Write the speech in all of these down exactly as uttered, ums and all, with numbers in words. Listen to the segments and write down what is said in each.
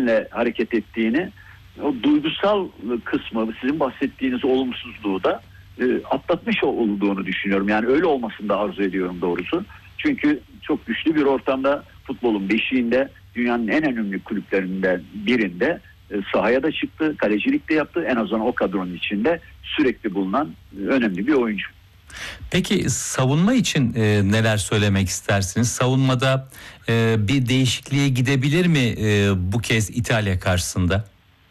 güvenle hareket ettiğini, o duygusal kısmı, sizin bahsettiğiniz olumsuzluğu da e, atlatmış olduğunu düşünüyorum. Yani öyle olmasını da arzu ediyorum doğrusu. Çünkü çok güçlü bir ortamda, futbolun beşiğinde, dünyanın en önemli kulüplerinden birinde e, sahaya da çıktı, kalecilik de yaptı. En azından o kadronun içinde sürekli bulunan e, önemli bir oyuncu. Peki savunma için e, neler söylemek istersiniz? Savunmada e, bir değişikliğe gidebilir mi e, bu kez İtalya karşısında?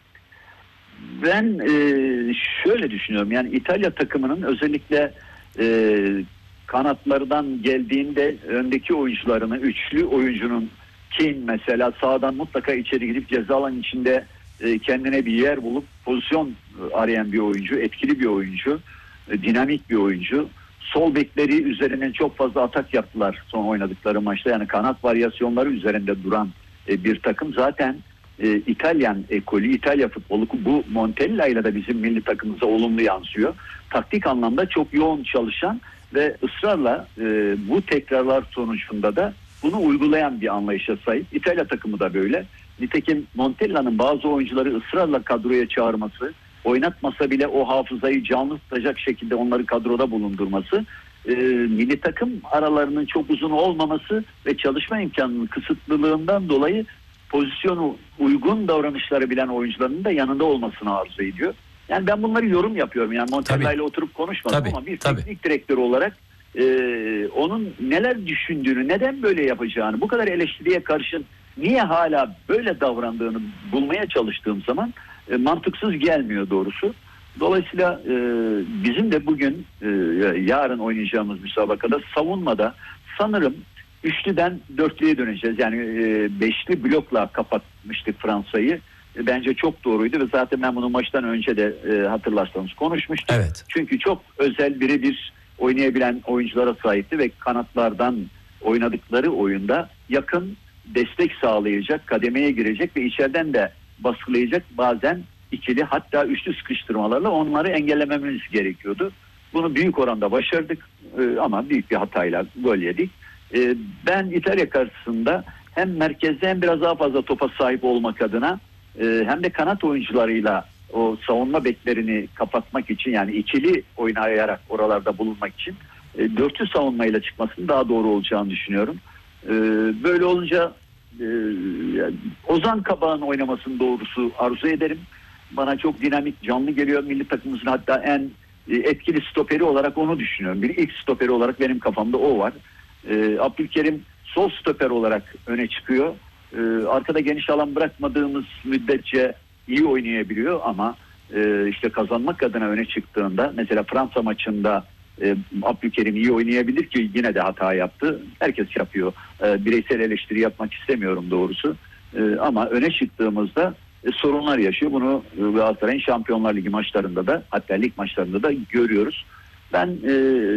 Ben e, şöyle düşünüyorum. Yani İtalya takımının özellikle e, kanatlardan geldiğinde öndeki oyuncularını, üçlü oyuncunun, Kane mesela sağdan mutlaka içeri gidip ceza alanı içinde e, kendine bir yer bulup pozisyon arayan bir oyuncu, etkili bir oyuncu, e, dinamik bir oyuncu. Sol bekleri üzerinden çok fazla atak yaptılar son oynadıkları maçta. Yani kanat varyasyonları üzerinde duran e, bir takım. Zaten e, İtalyan ekolü, İtalya futbolu bu Montella ile de bizim milli takımımıza olumlu yansıyor. Taktik anlamda çok yoğun çalışan ve ısrarla e, bu tekrarlar sonucunda da bunu uygulayan bir anlayışa sahip. İtalya takımı da böyle. Nitekim Montella'nın bazı oyuncuları ısrarla kadroya çağırması, oynatmasa bile o hafızayı canlı tutacak şekilde onları kadroda bulundurması, e, milli takım aralarının çok uzun olmaması ve çalışma imkanının kısıtlılığından dolayı pozisyonu uygun davranışları bilen oyuncuların da yanında olmasını arzu ediyor. Yani ben bunları yorum yapıyorum. Yani Montella ile oturup konuşmadım tabii, ama bir tabii. teknik direktör olarak e, onun neler düşündüğünü, neden böyle yapacağını, bu kadar eleştiriye karşın niye hala böyle davrandığını bulmaya çalıştığım zaman e, mantıksız gelmiyor doğrusu. Dolayısıyla e, bizim de bugün e, yarın oynayacağımız müsabakada savunmada sanırım üçlüden dörtlüye döneceğiz. Yani e, beşli blokla kapatmıştık Fransa'yı. E, bence çok doğruydu ve zaten ben bunu maçtan önce de e, hatırlarsanız konuşmuştum. Evet. Çünkü çok özel birebir oynayabilen oyunculara sahipti ve kanatlardan oynadıkları oyunda yakın destek sağlayacak, kademeye girecek ve içeriden de baskılayacak bazen ikili hatta üçlü sıkıştırmalarla onları engellememiz gerekiyordu. Bunu büyük oranda başardık e, ama büyük bir hatayla gol yedik. E, ben İtalya karşısında hem merkezde hem biraz daha fazla topa sahip olmak adına e, hem de kanat oyuncularıyla o savunma beklerini kapatmak için, yani ikili oynayarak oralarda bulunmak için e, dörtlü savunmayla çıkmasının daha doğru olacağını düşünüyorum. E, böyle olunca e, yani Ozan Kabak'ın oynamasını doğrusu arzu ederim. Bana çok dinamik, canlı geliyor. Milli takımımızın hatta en e, etkili stoperi olarak onu düşünüyorum. Bir ilk stoperi olarak benim kafamda o var. E, Abdülkerim sol stoper olarak öne çıkıyor. E, arkada geniş alan bırakmadığımız müddetçe iyi oynayabiliyor ama e, işte kazanmak adına öne çıktığında, mesela Fransa maçında e, Abdülkerim iyi oynayabilir ki yine de hata yaptı. Herkes yapıyor. E, bireysel eleştiri yapmak istemiyorum doğrusu. E, ama öne çıktığımızda e, sorunlar yaşıyor. Bunu e, Galatasaray'ın Şampiyonlar Ligi maçlarında da, hatta lig maçlarında da görüyoruz. Ben e,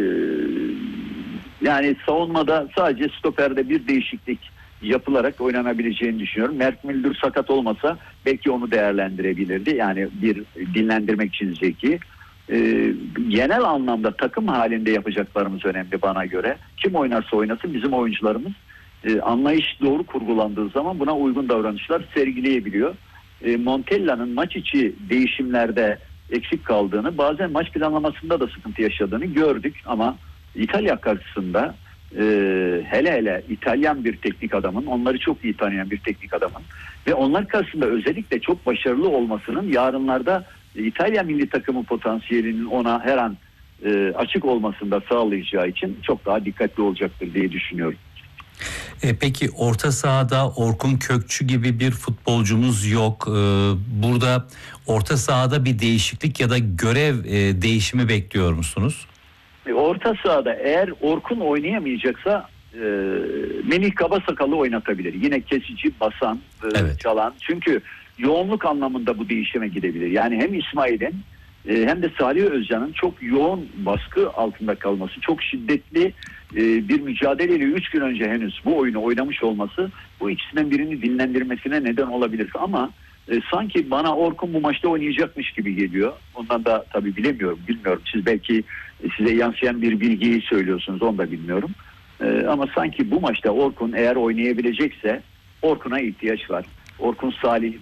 yani savunmada sadece stoperde bir değişiklik yapılarak oynanabileceğini düşünüyorum. Mert Müldür sakat olmasa belki onu değerlendirebilirdi. Yani bir dinlendirmek için Zeki. Ee, genel anlamda takım halinde yapacaklarımız önemli bana göre. Kim oynarsa oynasın bizim oyuncularımız e, anlayış doğru kurgulandığı zaman buna uygun davranışlar sergileyebiliyor. E, Montella'nın maç içi değişimlerde eksik kaldığını, bazen maç planlamasında da sıkıntı yaşadığını gördük ama İtalya karşısında e, hele hele İtalyan bir teknik adamın, onları çok iyi tanıyan bir teknik adamın ve onlar karşısında özellikle çok başarılı olmasının yarınlarda İtalya milli takımı potansiyelinin ona her an e, açık olmasını da sağlayacağı için çok daha dikkatli olacaktır diye düşünüyorum. E peki orta sahada Orkun Kökçü gibi bir futbolcumuz yok. Ee, burada orta sahada bir değişiklik ya da görev e, değişimi bekliyor musunuz? E, orta sahada eğer Orkun oynayamayacaksa e, Melih Kabasakal'ı oynatabilir. Yine kesici, basan, e, Evet. çalan. Çünkü yoğunluk anlamında bu değişime gidebilir. Yani hem İsmail'in e, hem de Salih Özcan'ın çok yoğun baskı altında kalması, çok şiddetli e, bir mücadeleyle üç gün önce henüz bu oyunu oynamış olması bu ikisinden birini dinlendirmesine neden olabilir. Ama e, sanki bana Orkun bu maçta oynayacakmış gibi geliyor. Ondan da tabii bilemiyorum, bilmiyorum. Siz belki e, size yansıyan bir bilgiyi söylüyorsunuz, onu da bilmiyorum. E, ama sanki bu maçta Orkun eğer oynayabilecekse Orkun'a ihtiyaç var. Orkun, Salih